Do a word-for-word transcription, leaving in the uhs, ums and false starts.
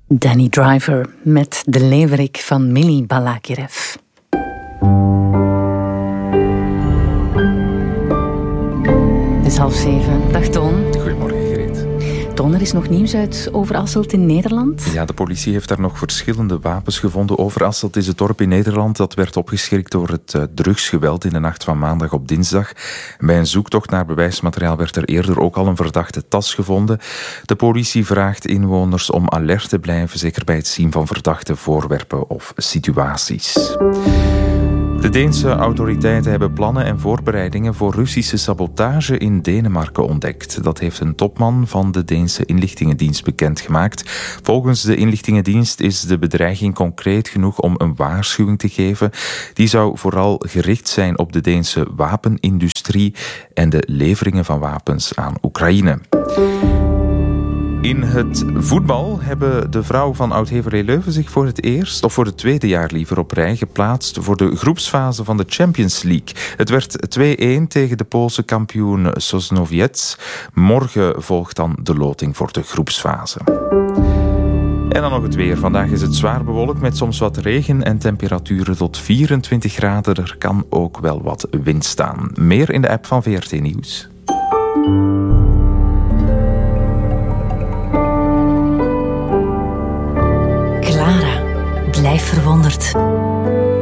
Danny Driver met De Leeuwerik van Mili Balakirev. Het is half zeven. Dag Toon. Goedemorgen Greet. Toon, er is nog nieuws uit Overasselt in Nederland. Ja, de politie heeft daar nog verschillende wapens gevonden. Overasselt is het dorp in Nederland dat werd opgeschrikt door het uh, drugsgeweld in de nacht van maandag op dinsdag. Bij een zoektocht naar bewijsmateriaal werd er eerder ook al een verdachte tas gevonden. De politie vraagt inwoners om alert te blijven, zeker bij het zien van verdachte voorwerpen of situaties. De Deense autoriteiten hebben plannen en voorbereidingen voor Russische sabotage in Denemarken ontdekt. Dat heeft een topman van de Deense inlichtingendienst bekendgemaakt. Volgens de inlichtingendienst is de bedreiging concreet genoeg om een waarschuwing te geven. Die zou vooral gericht zijn op de Deense wapenindustrie en de leveringen van wapens aan Oekraïne. In het voetbal hebben de vrouwen van Oud-Heverlee Leuven zich voor het eerst, of voor het tweede jaar liever op rij, geplaatst voor de groepsfase van de Champions League. Het werd twee-een tegen de Poolse kampioen Sosnowiec. Morgen volgt dan de loting voor de groepsfase. En dan nog het weer. Vandaag is het zwaar bewolkt met soms wat regen en temperaturen tot vierentwintig graden. Er kan ook wel wat wind staan. Meer in de app van V R T Nieuws. Blijf verwonderd.